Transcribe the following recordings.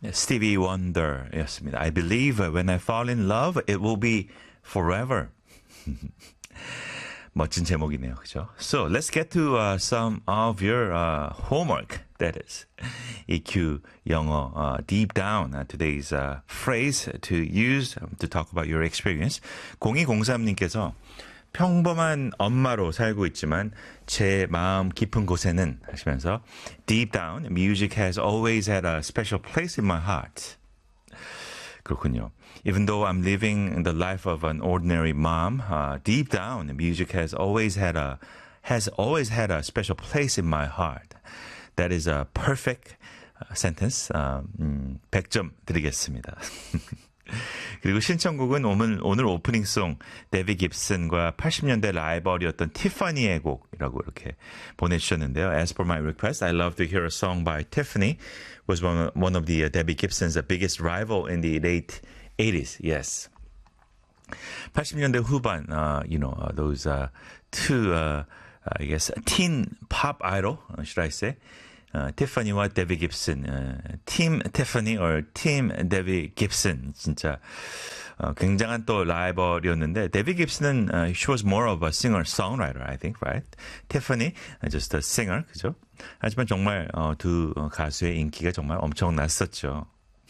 Stevie Wonder였습니다. I believe when I fall in love, it will be forever. 멋진 제목이네요. 그죠? So, let's get to some of your homework. That is. EQ 영어 deep down. Today's phrase to use to talk about your experience. 0203님께서 평범한 엄마로 살고 있지만 제 마음 깊은 곳에는 하시면서 Deep down, music has always had a special place in my heart. 그렇군요. Even though I'm living the life of an ordinary mom, deep down, music has always had a special place in my heart. That is a perfect sentence. 100점 드리겠습니다. 그리고 신청곡은 오늘 오프닝송 데비 깁슨과 80년대 라이벌이었던 티파니의 곡이라고 이렇게 보내주셨는데요. As for my request, I love to hear a song by Tiffany. Was one of the Debbie Gibson's biggest rival in the late 80s. Yes. 80년대 후반, those two, I guess, teen pop idol, should I say? 티파니와 데비 깁슨, 팀 티파니 or 팀 데비 깁슨 진짜 굉장한 또 라이벌이었는데 데비 깁슨은 she was more of a singer-songwriter, I think, right? 티파니 just a singer, 그죠? 하지만 정말 두 가수의 인기가 정말 엄청났었죠.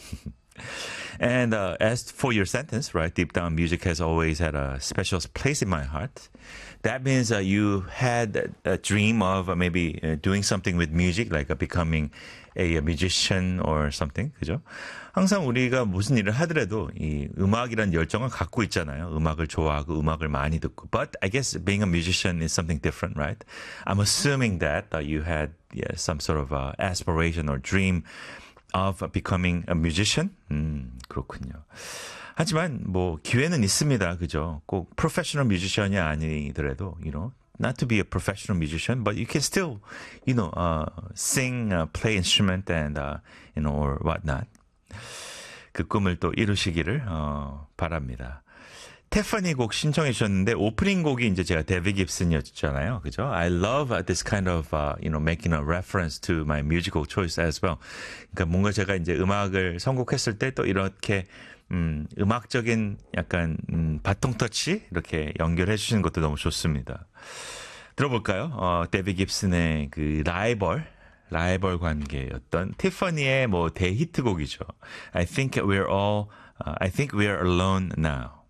And as for your sentence, right, deep down music has always had a special place in my heart. That means you had a dream of maybe doing something with music, like becoming a musician or something, 그죠? 항상 우리가 무슨 일을 하더라도 이 음악이란 열정을 갖고 있잖아요. 음악을 좋아하고 음악을 많이 듣고. But I guess being a musician is something different, right? I'm assuming that you had some sort of aspiration or dream of becoming a musician? 그렇군요. 하지만 뭐 기회는 있습니다. 그죠? 꼭 프로페셔널 뮤지션이 아니더라도, not to be a professional musician, but you can still, sing, play instrument and, or whatnot. 그 꿈을 또 이루시기를, 바랍니다. 테파니 곡 신청해 주셨는데 오프닝 곡이 이제 제가 데비 깁슨이었잖아요. 그죠? I love this kind of making a reference to my musical choice as well. 그러니까 뭔가 제가 이제 음악을 선곡했을 때 또 이렇게 음악적인 약간 바통 터치 이렇게 연결해 주시는 것도 너무 좋습니다. 들어볼까요? 데비 깁슨의 그 라이벌 관계였던 티파니의 뭐 대히트곡이죠. I think we're alone now.